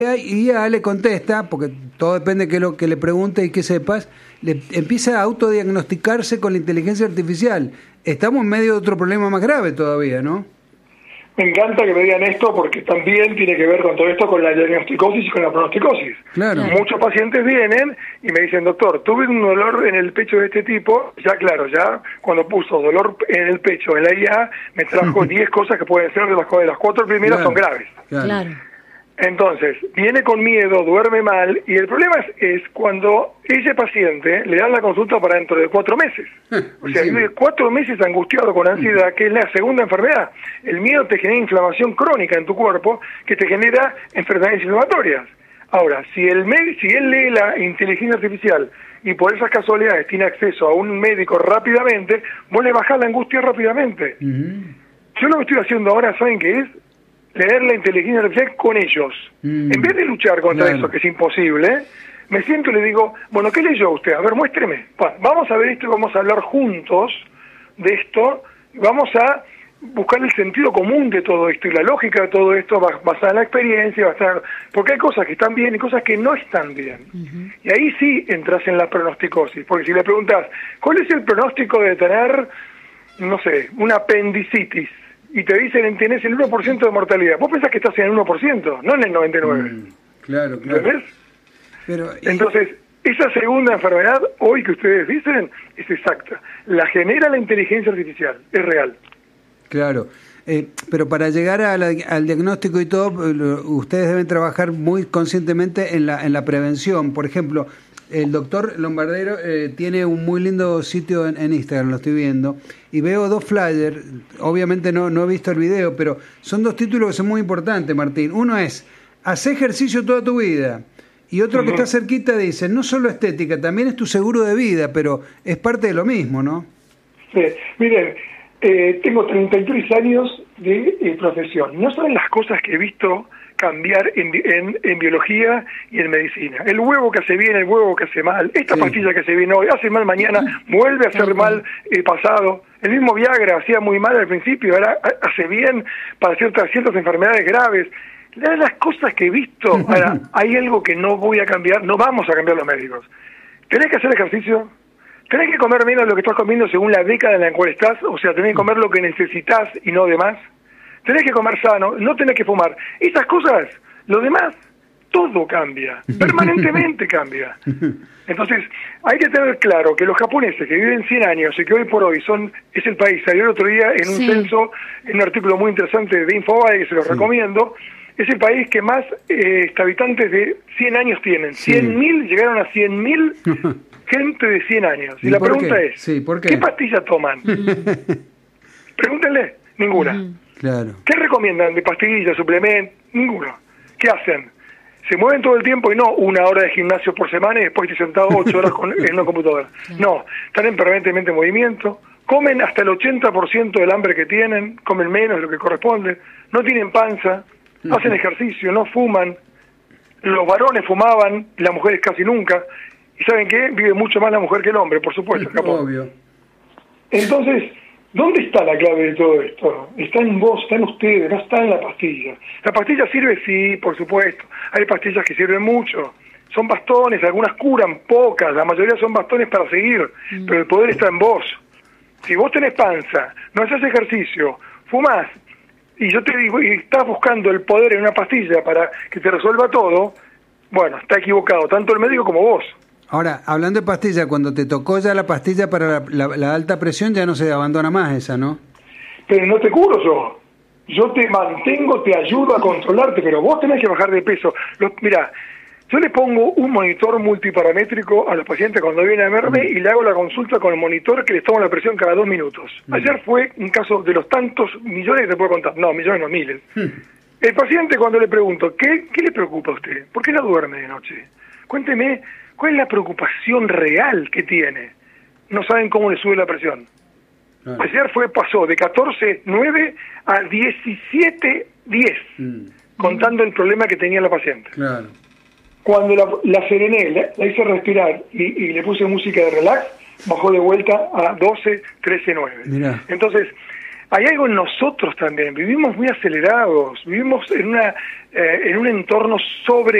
Y ya le contesta, porque todo depende de qué lo que le pregunte y que sepas, le empieza a autodiagnosticarse con la inteligencia artificial. Estamos en medio de otro problema más grave todavía, ¿no? Me encanta que me digan esto porque también tiene que ver con todo esto, con la diagnosticosis y con la pronosticosis. Claro. Muchos pacientes vienen y me dicen, doctor, tuve un dolor en el pecho de este tipo, ya claro, ya cuando puso dolor en el pecho en la IA, me trajo 10 cosas que pueden ser de las 4 primeras son graves. Claro. Entonces, viene con miedo, duerme mal, y el problema es cuando ese paciente le dan la consulta para dentro de 4 meses. O sea, vive 4 meses angustiado con ansiedad, que es la segunda enfermedad. El miedo te genera inflamación crónica en tu cuerpo, que te genera enfermedades inflamatorias. Ahora, si él lee la inteligencia artificial y por esas casualidades tiene acceso a un médico rápidamente, vos le bajás la angustia rápidamente. Yo lo que estoy haciendo ahora, ¿saben qué es? Leer la inteligencia artificial con ellos. En vez de luchar contra eso, que es imposible, me siento y le digo, bueno, ¿qué leyó usted? A ver, muéstreme. Bueno, vamos a ver esto y vamos a hablar juntos de esto. Vamos a buscar el sentido común de todo esto y la lógica de todo esto basada en la experiencia, porque hay cosas que están bien y cosas que no están bien. Y ahí sí entras en la pronosticosis, porque si le preguntas, ¿cuál es el pronóstico de tener, no sé, una apendicitis? Y te dicen, tenés el 1% de mortalidad. Vos pensás que estás en el 1%, no en el 99%. Claro. ¿Entendés? Pero, entonces, esa segunda enfermedad, hoy que ustedes dicen, es exacta. La genera la inteligencia artificial, es real. Claro. Pero para llegar al diagnóstico y todo, ustedes deben trabajar muy conscientemente en la prevención. Por ejemplo, el doctor Lombardero tiene un muy lindo sitio en Instagram, lo estoy viendo, y veo 2 flyers. Obviamente no he visto el video, pero son 2 títulos que son muy importantes, Martín. Uno es, hacé ejercicio toda tu vida. Y otro que está cerquita dice, no solo estética, también es tu seguro de vida, pero es parte de lo mismo, ¿no? Sí, miren, tengo 33 años de profesión. No saben las cosas que he visto cambiar en biología y en medicina. El huevo que hace bien, el huevo que hace mal. Esta pastilla que hace bien hoy, hace mal mañana, vuelve a hacer mal pasado. El mismo Viagra hacía muy mal al principio, ahora hace bien para ciertas enfermedades graves. Las cosas que he visto, ahora, hay algo que no voy a cambiar, no vamos a cambiar los médicos. Tenés que hacer ejercicio, tenés que comer menos de lo que estás comiendo según la década en la cual estás, o sea, tenés que comer lo que necesitas y no de más. Tenés que comer sano, no tenés que fumar. Esas cosas, lo demás, todo cambia, permanentemente cambia. Entonces, hay que tener claro que los japoneses que viven 100 años y que hoy por hoy es el país, salió el otro día en un censo, en un artículo muy interesante de Infobae, que se los recomiendo, es el país que más habitantes de 100 años tienen. 100.000 llegaron a 100.000 gente de 100 años. Y la pregunta es, ¿qué pastilla toman? Pregúntenle, ninguna. Claro. ¿Qué recomiendan de pastillas, suplementos? Ninguno. ¿Qué hacen? Se mueven todo el tiempo y no 1 hora de gimnasio por semana y después estoy sentado 8 horas en una computadora. No, están en permanentemente movimiento, comen hasta el 80% del hambre que tienen, comen menos de lo que corresponde, no tienen panza, hacen ejercicio, no fuman, los varones fumaban, las mujeres casi nunca, y ¿saben qué? Vive mucho más la mujer que el hombre, por supuesto. Obvio. Entonces, ¿dónde está la clave de todo esto? Está en vos, está en ustedes, no está en la pastilla. ¿La pastilla sirve? Sí, por supuesto. Hay pastillas que sirven mucho. Son bastones, algunas curan, pocas. La mayoría son bastones para seguir. Pero el poder está en vos. Si vos tenés panza, no haces ejercicio, fumás, y yo te digo, y estás buscando el poder en una pastilla para que te resuelva todo, bueno, está equivocado, tanto el médico como vos. Ahora, hablando de pastilla, cuando te tocó ya la pastilla para la alta presión, ya no se abandona más esa, ¿no? Pero no te curo yo. Yo te mantengo, te ayudo a controlarte, pero vos tenés que bajar de peso. Mirá, yo le pongo un monitor multiparamétrico a los pacientes cuando vienen a verme y le hago la consulta con el monitor que les toma la presión cada 2 minutos. Ayer fue un caso de los tantos millones que te puedo contar. No, millones no, miles. El paciente, cuando le pregunto, ¿qué le preocupa a usted? ¿Por qué no duerme de noche? Cuénteme, ¿cuál es la preocupación real que tiene? No saben cómo le sube la presión. Ayer pasó de 14,9 a 17,10, contando el problema que tenía la paciente. Claro. Cuando la serené, la hice respirar y le puse música de relax, bajó de vuelta a 12, 13,9. Mirá. Entonces, hay algo en nosotros también, vivimos muy acelerados, vivimos en un entorno